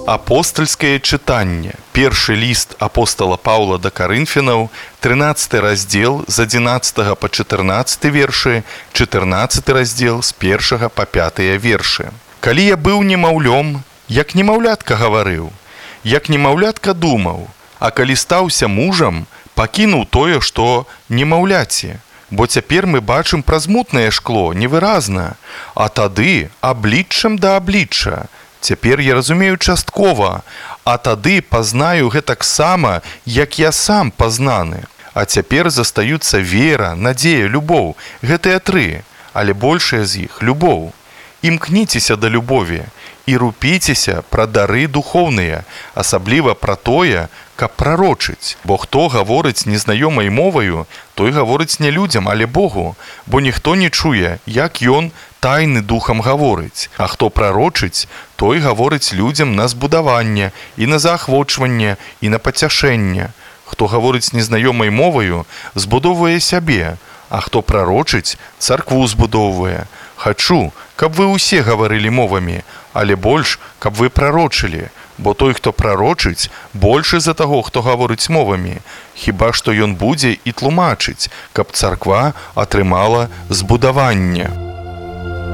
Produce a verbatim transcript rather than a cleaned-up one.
Апостальскае чытанне. Першы ліст апостала Паўла да Карынфянаў, трынаццаты раздзел з адзінаццатага па чатырнаццаты вершы, чатырнаццаты раздзел з першага па пятыя вершы. Калі я быў немаўлём, як немаўлятка гаварыў, як немаўлятка думаў, а калі стаўся мужам, пакінуў тое, што немаўляці. Бо цяпер мы бачым праз мутнае шкло, невыразна, а тады абліччам да аблічча. Цяпер я разумею часткова, а тады пазнаю гэтаксама, як я сам пазнаны. А цяпер застаюцца вера, надзея, любоў. Гэтыя тры, але большая з іх – любоў. Імкніцеся да любові і рупіцеся пра дары духоўныя, асабліва пра тое, каб прарочыць. Бо хто гаворыць незнаёмай моваю, той гаворыць не людзям, але Богу, бо ніхто не чуе, як ён тайны духам гаворыць. А хто прарочыць, той гаворыць людзям на збудаванне і на заахвочванне і на пацяшэнне. Хто гаворыць незнаёмай моваю, збудоўвае сябе, а хто прарочыць, царкву збудоўвае. Хачу, каб вы ўсе гаварылі мовамі, але больш, каб вы прарочылі, бо той, хто прарочыць, большы за таго, хто гаворыць мовамі. Хіба што ён будзе і тлумачыць, каб царква атрымала збудаванне.